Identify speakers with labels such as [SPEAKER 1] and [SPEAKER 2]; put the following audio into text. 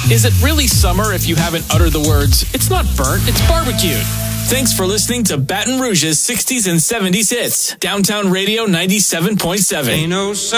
[SPEAKER 1] Is it really summer if you haven't uttered the words, "It's not burnt, it's barbecued"? Thanks for listening to Baton Rouge's 60s and 70s hits. Downtown Radio 97.7.